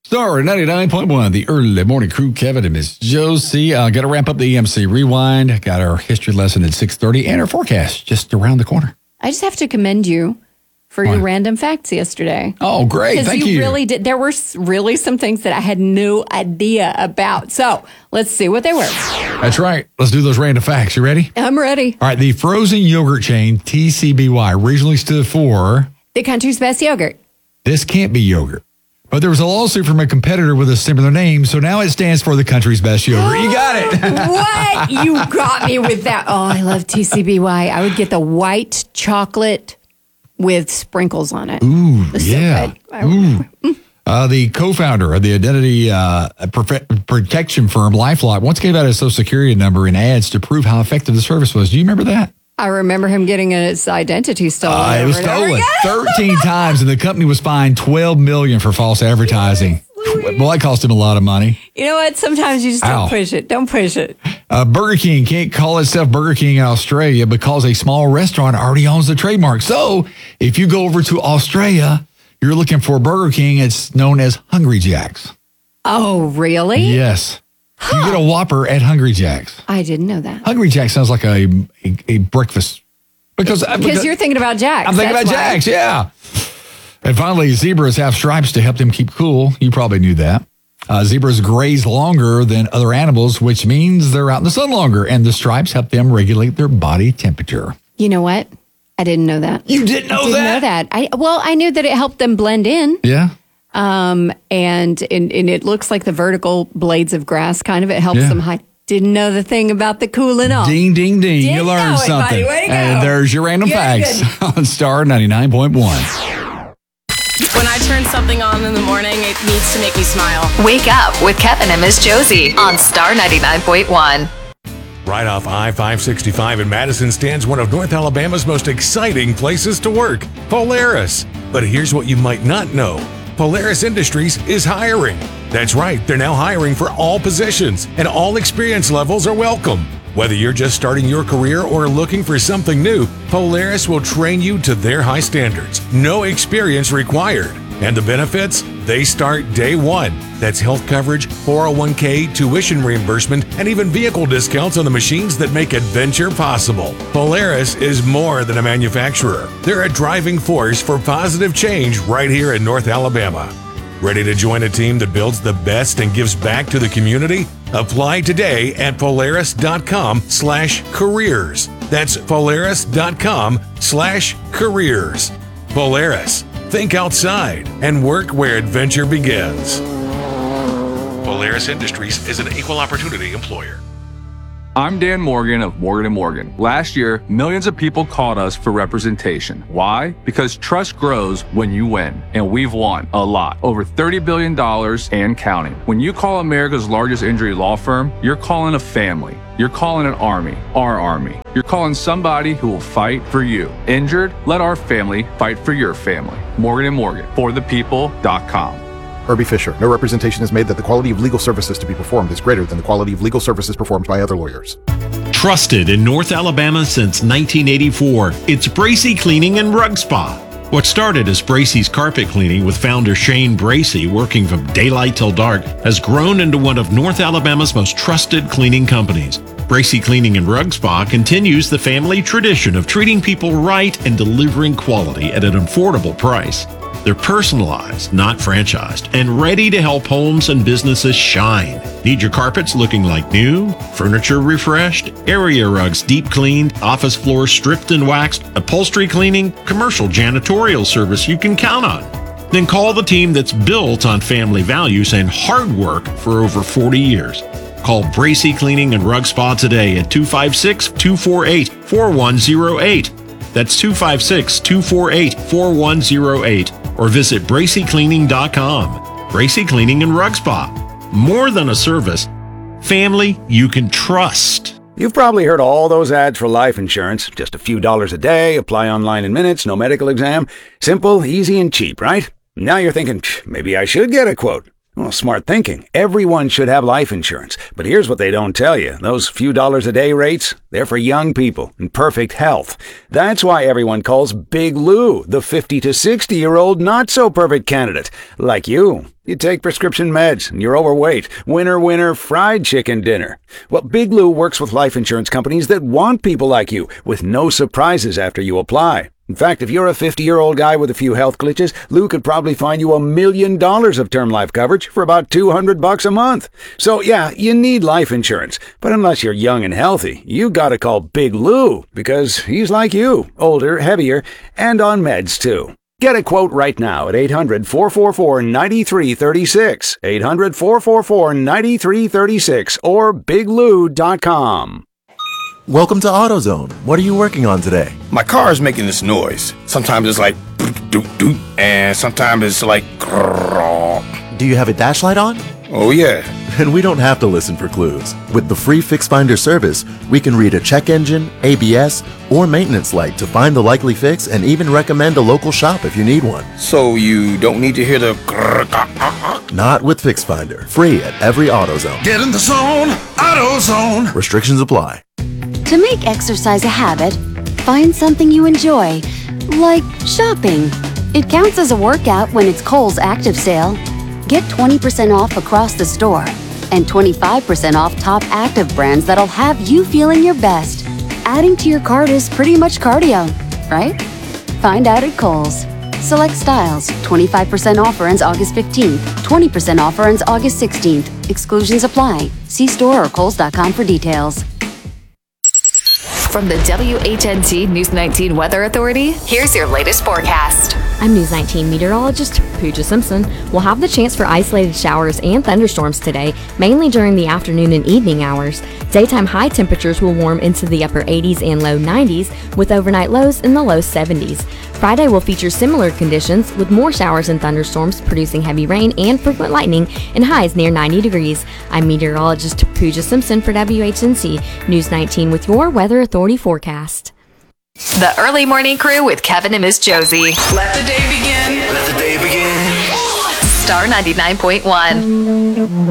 Star 99.1, the early morning crew, Kevin and Miss Josie. Got to wrap up the EMC Rewind. Got our history lesson at 6:30 and our forecast just around the corner. I just have to commend you for your random facts yesterday. Oh, great. Thank you. Because you really did. There were really some things that I had no idea about. So let's see what they were. That's right. Let's do those random facts. You ready? I'm ready. All right. The frozen yogurt chain, TCBY, originally stood for... The country's best yogurt. This can't be yogurt. But there was a lawsuit from a competitor with a similar name, so now it stands for the country's best yogurt. You got it. What? You got me with that. Oh, I love TCBY. I would get the white chocolate with sprinkles on it. Ooh, It's yeah. So good. The co-founder of the identity protection firm LifeLock once gave out his social security number in ads to prove how effective the service was. Do you remember that? I remember him getting his identity stolen. It was stolen 13 times, and the company was fined $12 million for false advertising. Well, that cost him a lot of money. You know what? Sometimes you just don't push it. Don't push it. Burger King can't call itself Burger King in Australia because a small restaurant already owns the trademark. So if you go over to Australia, you're looking for Burger King. It's known as Hungry Jack's. Oh, really? Yes. You get a Whopper at Hungry Jack's. I didn't know that. Hungry Jack's sounds like a breakfast. Because you're thinking about Jack's. I'm thinking about Jack's, yeah. And finally, zebras have stripes to help them keep cool. You probably knew that. Zebras graze longer than other animals, which means they're out in the sun longer, and the stripes help them regulate their body temperature. You know what? I didn't know that. You didn't know that? I knew that it helped them blend in. Yeah. And it looks like the vertical blades of grass kind of, it helps them hide. Didn't know the thing about the cooling off. Ding, ding, ding. Didn't you learned know it, something. buddy. Way to go. And there's your random facts on Star 99.1. When I turn something on in the morning, it needs to make me smile. Wake up with Kevin and Miss Josie on Star 99.1. Right off I-565 in Madison stands one of North Alabama's most exciting places to work, Polaris. But here's what you might not know. Polaris Industries is hiring. That's right, they're now hiring for all positions, and all experience levels are welcome. Whether you're just starting your career or looking for something new, Polaris will train you to their high standards. No experience required. And the benefits? They start day one. That's health coverage, 401k, tuition reimbursement, and even vehicle discounts on the machines that make adventure possible. Polaris is more than a manufacturer. They're a driving force for positive change right here in North Alabama. Ready to join a team that builds the best and gives back to the community? Apply today at Polaris.com/careers. That's Polaris.com/careers. Polaris. Think outside and work where adventure begins. Polaris Industries is an equal opportunity employer. I'm Dan Morgan of Morgan & Morgan. Last year, millions of people called us for representation. Why? Because trust grows when you win. And we've won a lot. Over $30 billion and counting. When you call America's largest injury law firm, you're calling a family. You're calling an army, our army. You're calling somebody who will fight for you. Injured? Let our family fight for your family. Morgan & Morgan, forthepeople.com. Herbie Fisher. No representation is made that the quality of legal services to be performed is greater than the quality of legal services performed by other lawyers. Trusted in North Alabama since 1984, it's Bracy Cleaning and Rug Spa. What started as Bracy's carpet cleaning with founder Shane Bracy working from daylight till dark has grown into one of North Alabama's most trusted cleaning companies. Bracy Cleaning and Rug Spa continues the family tradition of treating people right and delivering quality at an affordable price. They're personalized, not franchised, and ready to help homes and businesses shine. Need your carpets looking like new, furniture refreshed, area rugs deep cleaned, office floors stripped and waxed, upholstery cleaning, commercial janitorial service you can count on. Then call the team that's built on family values and hard work for over 40 years. Call Bracy Cleaning and Rug Spa today at 256-248-4108. That's 256-248-4108. Or visit BracyCleaning.com. Bracy Cleaning and Rug Spa. More than a service, family you can trust. You've probably heard all those ads for life insurance. Just a few dollars a day, apply online in minutes, no medical exam. Simple, easy, and cheap, right? Now you're thinking, maybe I should get a quote. Well, smart thinking. Everyone should have life insurance. But here's what they don't tell you. Those few dollars a day rates, they're for young people in perfect health. That's why everyone calls Big Lou the 50 to 60-year-old not-so-perfect candidate. Like you. You take prescription meds and you're overweight. Winner, winner, fried chicken dinner. Well, Big Lou works with life insurance companies that want people like you with no surprises after you apply. In fact, if you're a 50-year-old guy with a few health glitches, Lou could probably find you $1 million of term life coverage for about $200 a month. So yeah, you need life insurance. But unless you're young and healthy, you gotta call Big Lou because he's like you, older, heavier, and on meds too. Get a quote right now at 800-444-9336, 800-444-9336, or biglou.com. Welcome to AutoZone. What are you working on today? My car is making this noise. Sometimes it's like doot doot, and sometimes it's like grrrr. Do you have a dash light on? Oh yeah. And we don't have to listen for clues. With the free Fix Finder service, we can read a check engine, ABS, or maintenance light to find the likely fix and even recommend a local shop if you need one. So you don't need to hear the grrrr. Not with Fix Finder. Free at every AutoZone. Get in the zone, AutoZone. Restrictions apply. To make exercise a habit, find something you enjoy, like shopping. It counts as a workout when it's Kohl's Active Sale. Get 20% off across the store and 25% off top active brands that'll have you feeling your best. Adding to your cart is pretty much cardio, right? Find out at Kohl's. Select styles. 25% offer ends August 15th. 20% offer ends August 16th. Exclusions apply. See store or kohls.com for details. From the WHNT News 19 Weather Authority, here's your latest forecast. I'm News 19 meteorologist Pooja Simpson. We'll have the chance for isolated showers and thunderstorms today, mainly during the afternoon and evening hours. Daytime high temperatures will warm into the upper 80s and low 90s, with overnight lows in the low 70s. Friday will feature similar conditions, with more showers and thunderstorms producing heavy rain and frequent lightning and highs near 90 degrees. I'm meteorologist Pooja Simpson for WHNC News 19 with your Weather Authority forecast. The Early Morning Crew with Kevin and Miss Josie. Let the day begin. Let the day begin. Star 99.1.